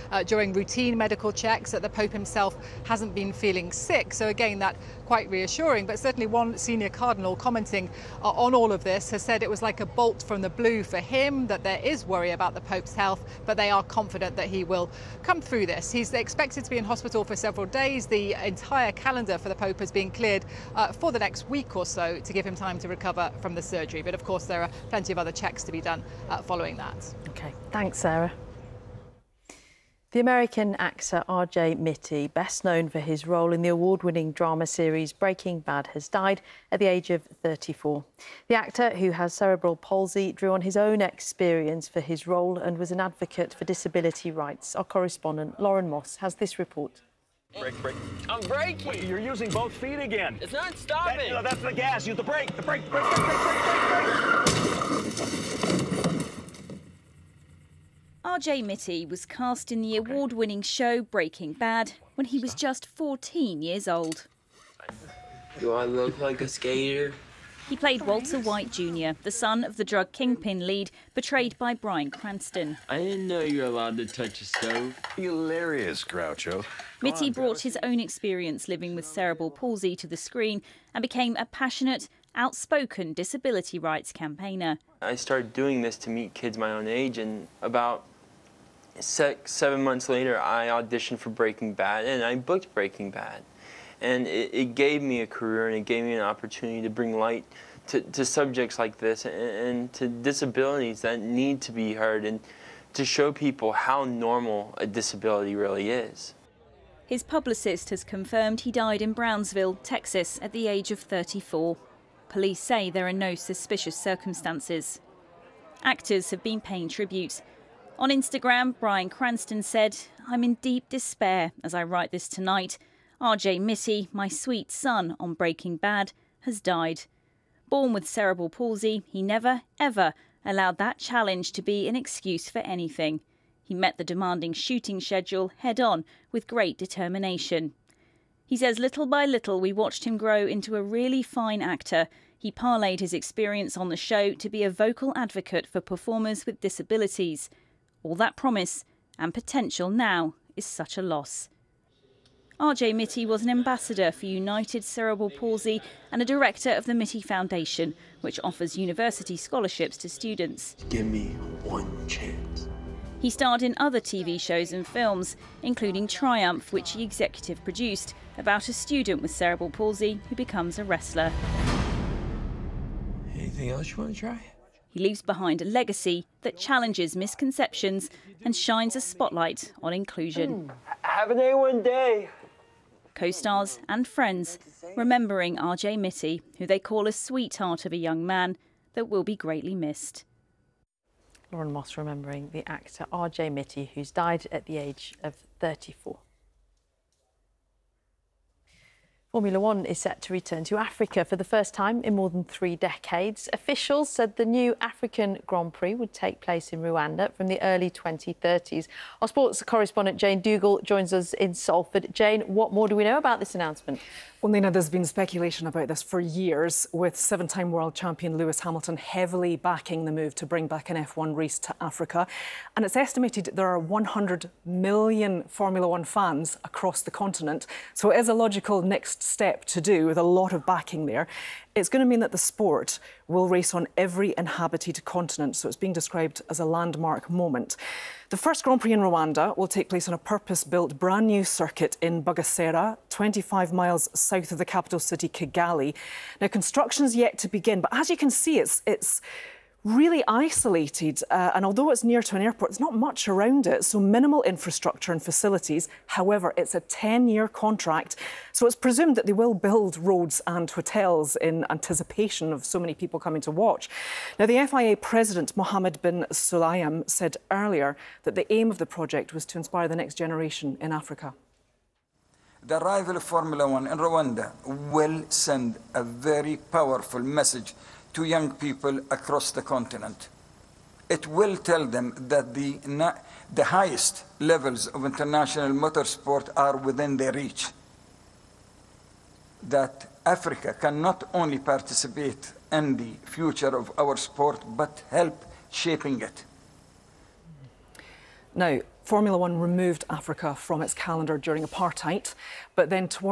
during routine medical checks, that the Pope himself hasn't been feeling sick. So again, that quite reassuring. But certainly one senior cardinal commenting on all of this has said it was like a bolt from the blue for him, that there is worry about the Pope's health, but they are confident that he will come through this. He's expected to be in hospital for several days. The entire calendar for the Pope has been cleared for the next week or so to give him time to recover from the surgery. But of course, there are plenty of other checks to be done following that. OK, thanks, Sarah. The American actor R.J. Mitte, best known for his role in the award-winning drama series Breaking Bad, has died at the age of 34. The actor, who has cerebral palsy, drew on his own experience for his role and was an advocate for disability rights. Our correspondent, Lauren Moss, has this report. Brake. I'm braking. Wait, you're using both feet again. It's not stopping. That's the gas. Use the brake. The brake. R.J. Mitte was cast in the award-winning show Breaking Bad when he was just 14 years old. Do I look like a skater? He played Walter White Jr., the son of the drug kingpin lead, portrayed by Bryan Cranston. I didn't know you were allowed to touch a stove. Hilarious, Groucho. Mitte brought his own experience living with cerebral palsy to the screen and became a passionate, outspoken disability rights campaigner. I started doing this to meet kids my own age, and about 7 months later, I auditioned for Breaking Bad, and I booked Breaking Bad. And it gave me a career, and it gave me an opportunity to bring light to subjects like this and to disabilities that need to be heard, and to show people how normal a disability really is. His publicist has confirmed he died in Brownsville, Texas, at the age of 34. Police say there are no suspicious circumstances. Actors have been paying tribute. On Instagram, Bryan Cranston said, "I'm in deep despair as I write this tonight. R.J. Mitte, my sweet son on Breaking Bad, has died. Born with cerebral palsy, he never, ever allowed that challenge to be an excuse for anything. He met the demanding shooting schedule head-on with great determination." He says little by little we watched him grow into a really fine actor. He parlayed his experience on the show to be a vocal advocate for performers with disabilities. All that promise and potential now is such a loss. R.J. Mitte was an ambassador for United Cerebral Palsy and a director of the Mitte Foundation, which offers university scholarships to students. Give me one chance. He starred in other TV shows and films, including Triumph, which he executive produced, about a student with cerebral palsy who becomes a wrestler. Anything else you want to try? He leaves behind a legacy that challenges misconceptions and shines a spotlight on inclusion. Have an A1 day. Co-stars and friends remembering R.J. Mitte, who they call a sweetheart of a young man that will be greatly missed. Lauren Moss remembering the actor R.J. Mitte, who's died at the age of 34. Formula One is set to return to Africa for the first time in more than 3 decades. Officials said the new African Grand Prix would take place in Rwanda from the early 2030s. Our sports correspondent Jane Dougal joins us in Salford. Jane, what more do we know about this announcement? Well, Nina, there's been speculation about this for years, with 7-time world champion Lewis Hamilton heavily backing the move to bring back an F1 race to Africa. And it's estimated there are 100 million Formula One fans across the continent. So it is a logical next step to do, with a lot of backing there. It's going to mean that the sport will race on every inhabited continent, so it's being described as a landmark moment. The first Grand Prix in Rwanda will take place on a purpose-built brand new circuit in Bugesera, 25 miles south of the capital city, Kigali. Now, construction's yet to begin, but as you can see, it's really isolated, and although it's near to an airport, there's not much around it, so minimal infrastructure and facilities. However, it's a 10-year contract, so it's presumed that they will build roads and hotels in anticipation of so many people coming to watch. Now, the FIA president, Mohammed bin Sulayem, said earlier that the aim of the project was to inspire the next generation in Africa. The arrival of Formula One in Rwanda will send a very powerful message to young people across the continent. It will tell them that the highest levels of international motorsport are within their reach. That Africa can not only participate in the future of our sport, but help shaping it. Now, Formula One removed Africa from its calendar during apartheid, but then towards